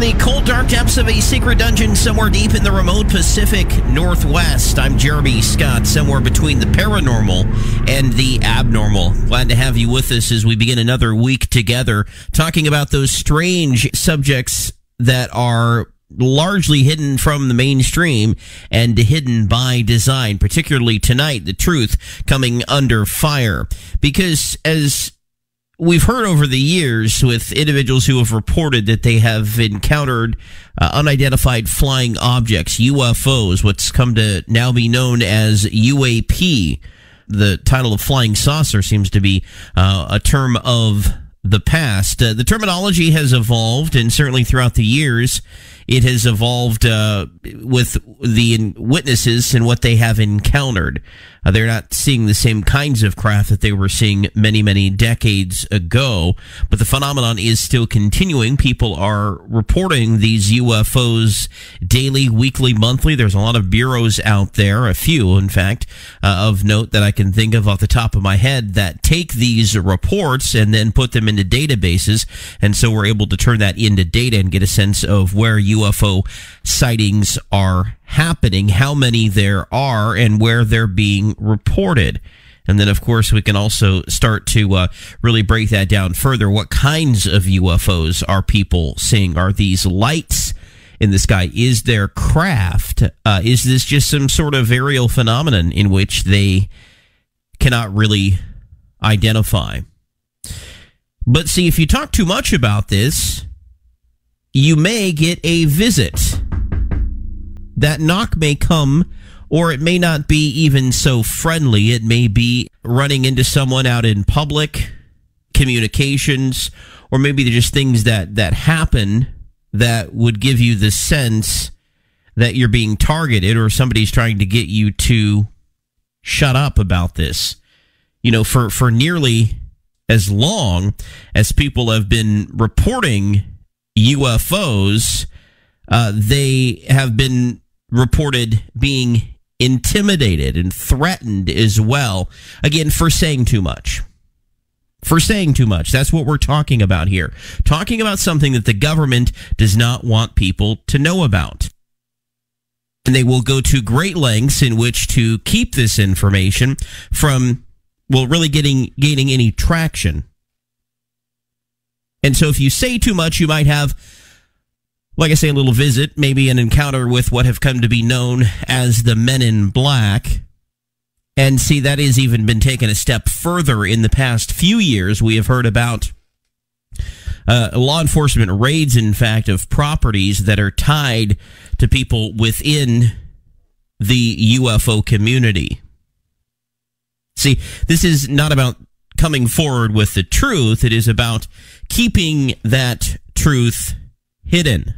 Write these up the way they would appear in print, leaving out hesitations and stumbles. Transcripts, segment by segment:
the cold, dark depths of a secret dungeon somewhere deep in the remote Pacific Northwest. I'm Jeremy Scott, somewhere between the paranormal and the abnormal. Glad to have you with us as we begin another week together, talking about those strange subjects that are largely hidden from the mainstream and hidden by design, particularly tonight, the truth coming under fire. Because as we've heard over the years with individuals who have reported that they have encountered unidentified flying objects, UFOs, what's come to now be known as UAP. The title of flying saucer seems to be a term of the past. The terminology has evolved, and certainly throughout the years, it has evolved with the witnesses and what they have encountered. They're not seeing the same kinds of craft that they were seeing many, many decades ago, but the phenomenon is still continuing. People are reporting these UFOs daily, weekly, monthly. There's a lot of bureaus out there, a few, in fact, of note that I can think of off the top of my head that take these reports and then put them into databases, and so we're able to turn that into data and get a sense of where UFO sightings are happening, how many there are, and where they're being reported. And then, of course, we can also start to really break that down further. What kinds of UFOs are people seeing? Are these lights in the sky? Is there craft? Is this just some sort of aerial phenomenon in which they cannot really identify? But see, if you talk too much about this, you may get a visit. That knock may come, or it may not be even so friendly. It may be running into someone out in public, communications, or maybe they're just things that happen that would give you the sense that you're being targeted or somebody's trying to get you to shut up about this. You know, for nearly as long as people have been reporting UFOs, they have been reported being intimidated and threatened as well. Again, for saying too much. For saying too much. That's what we're talking about here. Talking about something that the government does not want people to know about. And they will go to great lengths in which to keep this information from, well, really gaining any traction. And so if you say too much, you might have, like I say, a little visit, maybe an encounter with what have come to be known as the Men in Black. And see, that has even been taken a step further in the past few years. We have heard about law enforcement raids, in fact, of properties that are tied to people within the UFO community. See, this is not about coming forward with the truth. It is about keeping that truth hidden.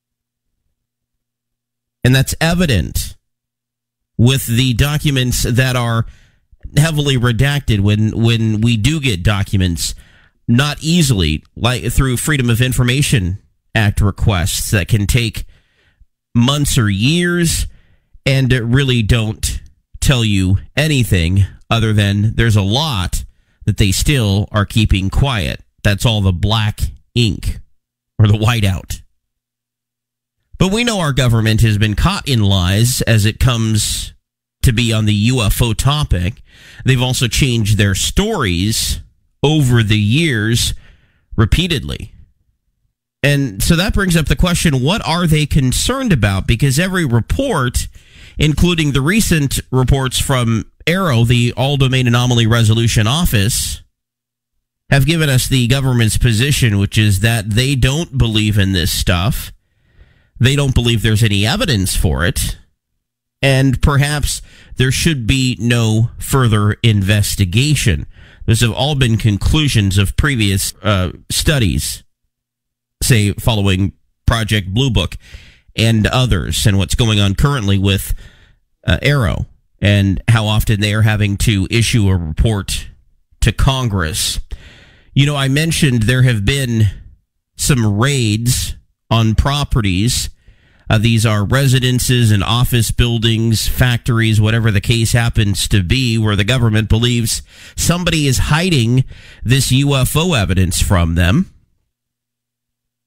And that's evident with the documents that are heavily redacted when we do get documents not easily, like through Freedom of Information Act requests that can take months or years and really don't tell you anything other than there's a lot that they still are keeping quiet. That's all the black ink or the whiteout. But we know our government has been caught in lies as it comes to be on the UFO topic. They've also changed their stories over the years repeatedly. And so that brings up the question, what are they concerned about? Because every report, including the recent reports from AARO, the All-Domain Anomaly Resolution Office, have given us the government's position, which is that they don't believe in this stuff. They don't believe there's any evidence for it. And perhaps there should be no further investigation. Those have all been conclusions of previous studies, say, following Project Blue Book and others, and what's going on currently with AARO, and how often they are having to issue a report to Congress. You know, I mentioned there have been some raids on properties. These are residences and office buildings, factories, whatever the case happens to be, where the government believes somebody is hiding this UFO evidence from them.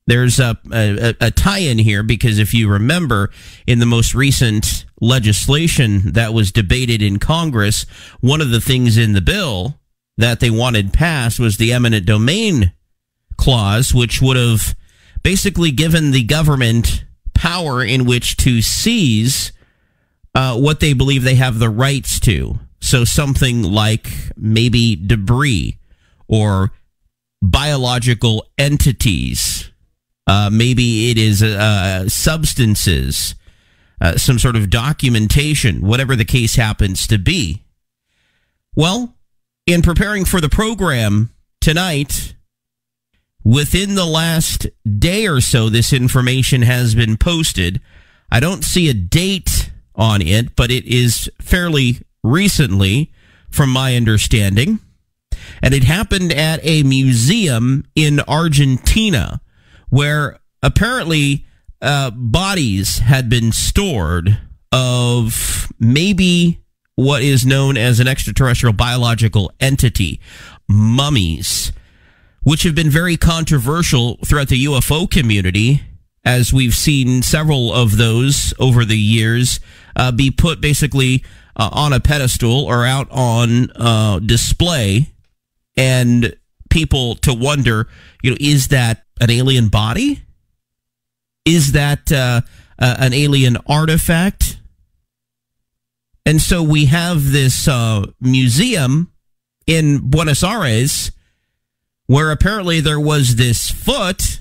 there's a tie-in here, because if you remember, in the most recent legislation that was debated in Congress, one of the things in the bill that they wanted passed was the eminent domain clause, which would have basically given the government power in which to seize what they believe they have the rights to. So something like maybe debris or biological entities. Maybe it is substances, some sort of documentation, whatever the case happens to be. Well, in preparing for the program tonight, within the last day or so, this information has been posted. I don't see a date on it, but it is fairly recently, from my understanding. And it happened at a museum in Argentina, where apparently bodies had been stored of maybe what is known as an extraterrestrial biological entity, mummies, which have been very controversial throughout the UFO community, as we've seen several of those over the years be put basically on a pedestal or out on display, and people to wonder, is that an alien body? Is that an alien artifact? And so we have this museum in Buenos Aires where apparently there was this foot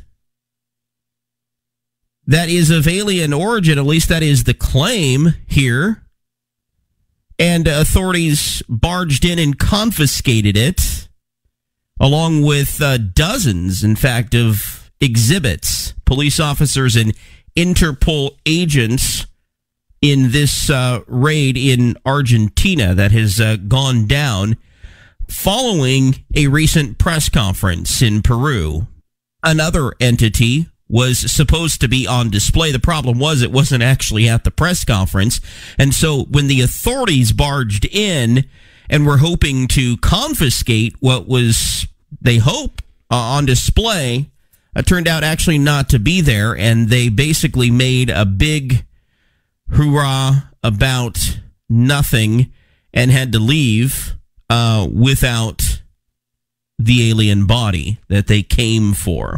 that is of alien origin. At least that is the claim here. And authorities barged in and confiscated it, along with dozens, in fact, of exhibits. Police officers and Interpol agents in this raid in Argentina that has gone down following a recent press conference in Peru. Another entity was supposed to be on display. The problem was it wasn't actually at the press conference. And so when the authorities barged in and were hoping to confiscate what was, they hope, on display, it turned out actually not to be there. And they basically made a big hoorah about nothing and had to leave without the alien body that they came for.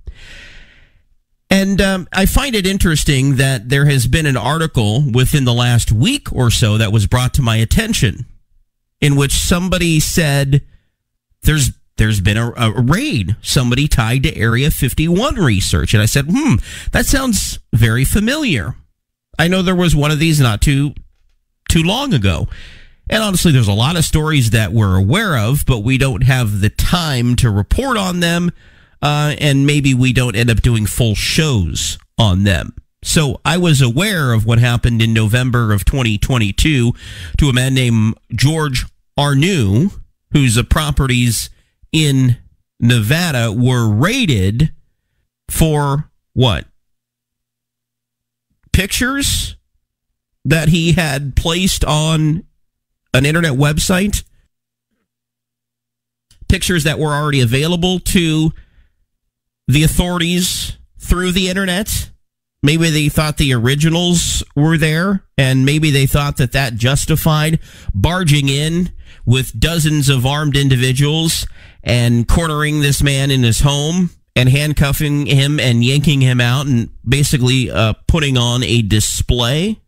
And I find it interesting that there has been an article within the last week or so that was brought to my attention in which somebody said there's been a raid, somebody tied to Area 51 research. And I said, that sounds very familiar. I know there was one of these not too long ago. And honestly, there's a lot of stories that we're aware of, but we don't have the time to report on them. And maybe we don't end up doing full shows on them. So I was aware of what happened in November of 2022 to a man named George Arnoux, whose properties in Nevada were raided for what? Pictures that he had placed on an internet website. Pictures that were already available to the authorities through the internet. Maybe they thought the originals were there, and maybe they thought that justified barging in with dozens of armed individuals and cornering this man in his home and handcuffing him and yanking him out and basically putting on a display.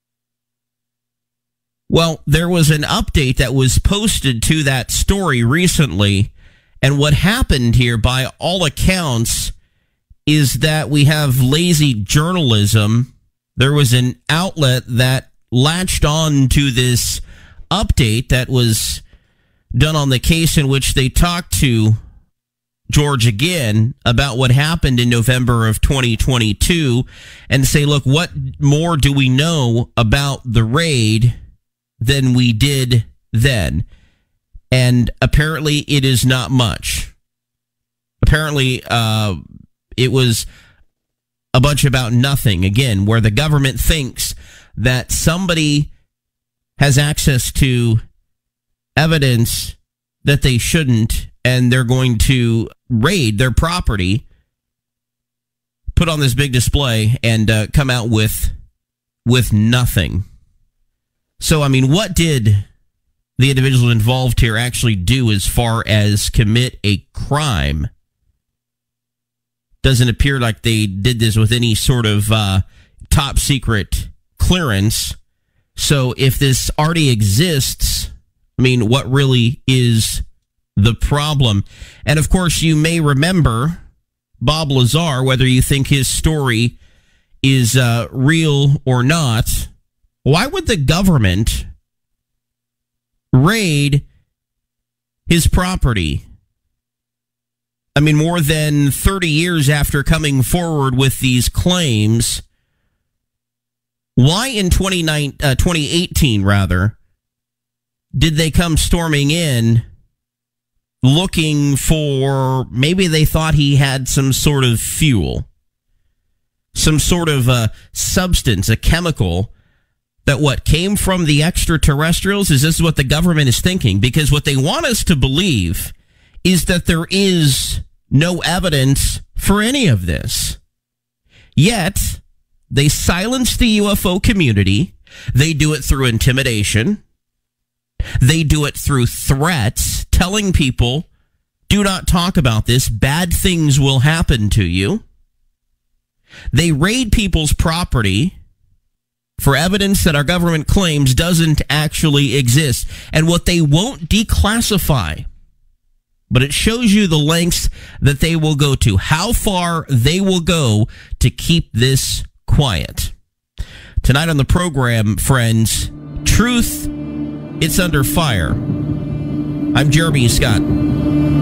Well, there was an update that was posted to that story recently. And what happened here, by all accounts, is that we have lazy journalism. There was an outlet that latched on to this update that was done on the case in which they talked to George again about what happened in November of 2022 and say, look, what more do we know about the raid than we did then? And apparently it is not much. Apparently it was a bunch about nothing, again, where the government thinks that somebody has access to evidence that they shouldn't, and they're going to raid their property put on this big display and come out with nothing. So, I mean, what did the individuals involved here actually do as far as commit a crime? Doesn't appear like they did this with any sort of top secret clearance. So if this already exists, I mean, what really is the problem? And of course, you may remember Bob Lazar, whether you think his story is real or not. Why would the government raid his property? I mean, more than 30 years after coming forward with these claims, why in 2018, rather, did they come storming in looking for, maybe they thought he had some sort of fuel, some sort of substance, a chemical that what came from the extraterrestrials? Is this what the government is thinking? Because what they want us to believe is that there is no evidence for any of this. Yet, they silence the UFO community. They do it through intimidation. They do it through threats, telling people, do not talk about this. Bad things will happen to you. They raid people's property for evidence that our government claims doesn't actually exist, and what they won't declassify. But it shows you the lengths that they will go to, how far they will go to keep this quiet. Tonight on the program, friends, truth, it's under fire. I'm Jeremy Scott.